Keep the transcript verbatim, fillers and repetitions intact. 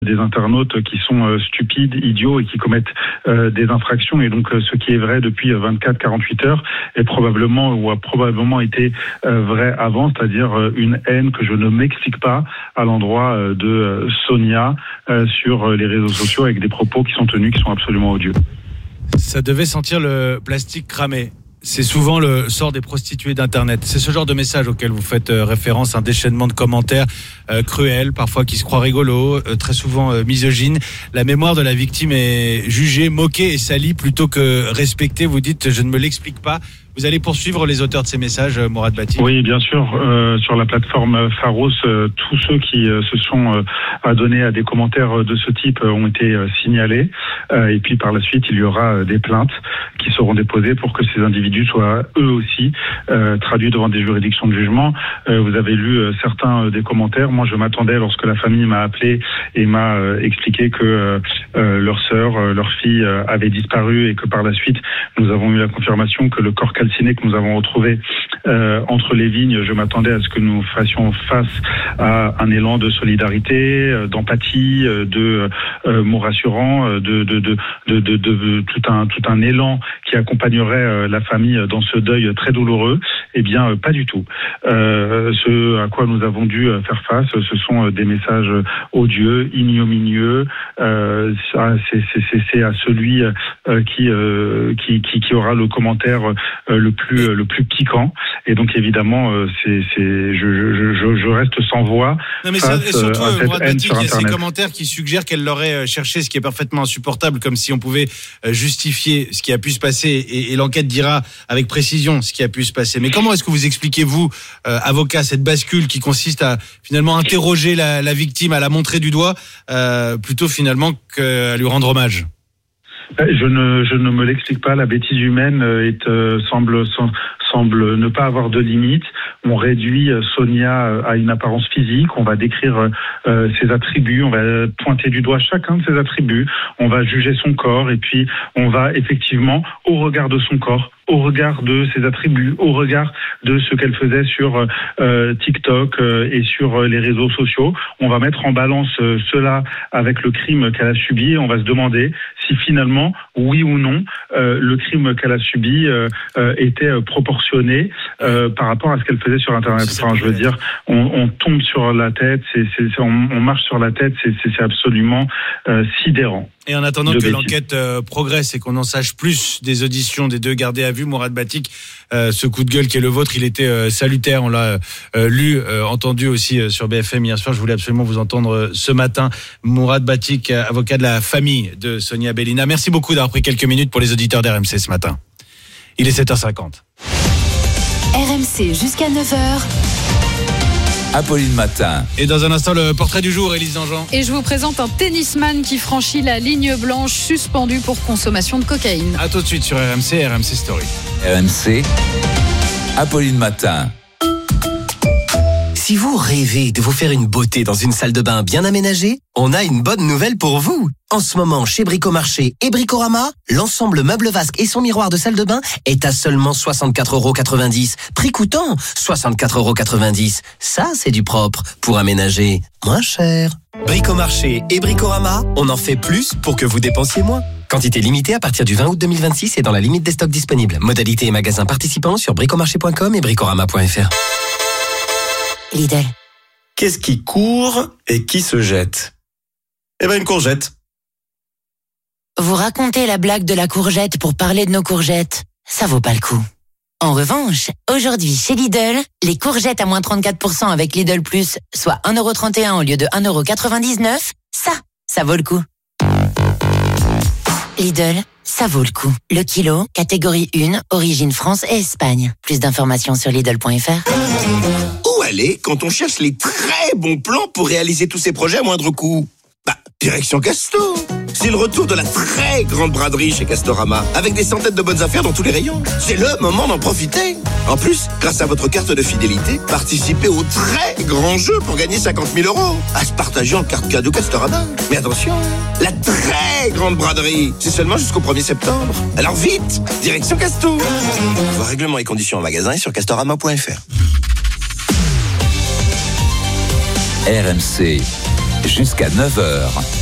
des internautes qui sont euh, stupides, idiots et qui commettent euh, des infractions. Et donc, euh, ce qui est vrai depuis vingt-quatre à quarante-huit heures est probablement ou a probablement été euh, vrai avant, c'est-à-dire euh, une haine que je ne m'explique pas à l'endroit euh, de euh, Sonia euh, sur euh, les réseaux sociaux avec des propos qui sont tenus, qui sont absolument odieux. Ça devait sentir le plastique cramé. C'est souvent le sort des prostituées d'Internet. C'est ce genre de message auquel vous faites euh, référence, un déchaînement de commentaires euh, cruels, parfois qui se croient rigolos, euh, très souvent euh, misogynes. La mémoire de la victime est jugée, moquée et salie plutôt que respectée. Vous dites, je ne me l'explique pas. Vous allez poursuivre les auteurs de ces messages, Mourad Batik ? Oui, bien sûr. Euh, sur la plateforme Pharos, euh, tous ceux qui euh, se sont euh, adonnés à des commentaires de ce type euh, ont été euh, signalés. Euh, et puis par la suite, il y aura euh, des plaintes qui seront déposées pour que ces individus soient eux aussi euh, traduits devant des juridictions de jugement. Euh, vous avez lu euh, certains euh, des commentaires. Moi, je m'attendais, lorsque la famille m'a appelé et m'a euh, expliqué que euh, euh, leur sœur, euh, leur fille euh, avait disparu et que par la suite, nous avons eu la confirmation que le corps calciné que nous avons retrouvé euh, entre les vignes, je m'attendais à ce que nous fassions face à un élan de solidarité, euh, d'empathie, euh, de euh, mots rassurants, de, de, de, de, de, de tout un tout un élan qui accompagnerait euh, la famille dans ce deuil très douloureux. Eh bien, euh, pas du tout. Euh, ce à quoi nous avons dû faire face, ce sont des messages odieux, ignominieux. Euh, ça, c'est, c'est, c'est, c'est à celui euh, qui, euh, qui qui qui aura le commentaire euh, le plus le plus piquant. Et donc évidemment, euh, c'est c'est je, je je je reste sans voix. Non mais face c'est, surtout, à cette Mourad haine Batik, sur il y a ces Internet. commentaires qui suggèrent qu'elle l'aurait cherché, ce qui est parfaitement insupportable, comme si on pouvait justifier ce qui a pu se passer, et, et l'enquête dira avec précision ce qui a pu se passer. Mais comment est-ce que vous expliquez, vous, euh, avocat, cette bascule qui consiste à finalement interroger la, la victime, à la montrer du doigt, euh, plutôt finalement qu'à lui rendre hommage ? Je ne, je ne me l'explique pas. La bêtise humaine est, euh, semble, semble ne pas avoir de limite. On réduit Sonia à une apparence physique. On va décrire euh, ses attributs. On va pointer du doigt chacun de ses attributs. On va juger son corps et puis on va effectivement, au regard de son corps, au regard de ses attributs, au regard de ce qu'elle faisait sur euh, TikTok euh, et sur les réseaux sociaux, on va mettre en balance euh, cela avec le crime qu'elle a subi. On va se demander si finalement, oui ou non, euh, le crime qu'elle a subi euh, euh, était euh, proportionné euh, par rapport à ce qu'elle faisait sur Internet. Enfin, je veux dire, on, on tombe sur la tête, c'est, c'est, c'est, on, on marche sur la tête, c'est, c'est, c'est absolument euh, sidérant. Et en attendant que bêtises. l'enquête euh, progresse et qu'on en sache plus des auditions des deux gardés à vue, Mourad Batik, euh, ce coup de gueule qui est le vôtre, il était euh, salutaire. On l'a euh, lu, euh, entendu aussi euh, sur B F M hier soir. Je voulais absolument vous entendre euh, ce matin. Mourad Batik, euh, avocat de la famille de Sonia Bellina. Merci beaucoup d'avoir pris quelques minutes pour les auditeurs d'R M C ce matin. Il est sept heures cinquante. R M C jusqu'à neuf heures. Apolline Matin. Et dans un instant, le portrait du jour, Élise Dangean. Et je vous présente un tennisman qui franchit la ligne blanche, suspendu pour consommation de cocaïne. A tout de suite sur R M C, R M C Story. R M C, Apolline Matin. Si vous rêvez de vous faire une beauté dans une salle de bain bien aménagée, on a une bonne nouvelle pour vous. En ce moment, chez Bricomarché et Bricorama, l'ensemble meuble vasque et son miroir de salle de bain est à seulement soixante-quatre euros quatre-vingt-dix. Prix coûtant soixante-quatre euros quatre-vingt-dix. Ça, c'est du propre pour aménager moins cher. Bricomarché et Bricorama, on en fait plus pour que vous dépensiez moins. Quantité limitée à partir du vingt août deux mille vingt-six et dans la limite des stocks disponibles. Modalités et magasins participants sur bricomarché point com et bricorama point f r. Lidl. Qu'est-ce qui court et qui se jette ? Eh ben une courgette. Vous racontez la blague de la courgette pour parler de nos courgettes. Ça vaut pas le coup. En revanche, aujourd'hui chez Lidl, les courgettes à moins trente-quatre pour cent avec Lidl Plus, soit un euro trente et un au lieu de un euro quatre-vingt-dix-neuf, ça, ça vaut le coup. Lidl, ça vaut le coup. Le kilo, catégorie un, origine France et Espagne. Plus d'informations sur Lidl point f r. Où aller quand on cherche les très bons plans pour réaliser tous ces projets à moindre coût ? Bah, direction Casto. C'est le retour de la très grande braderie chez Castorama, avec des centaines de bonnes affaires dans tous les rayons. C'est le moment d'en profiter. En plus, grâce à votre carte de fidélité, participez au très grand jeu pour gagner cinquante mille euros. À se partager en carte cadeau Castorama. Mais attention, la très grande braderie, c'est seulement jusqu'au premier septembre. Alors vite, direction Casto. Voir règlements et conditions en magasin et sur castorama point f r. R M C, jusqu'à neuf heures.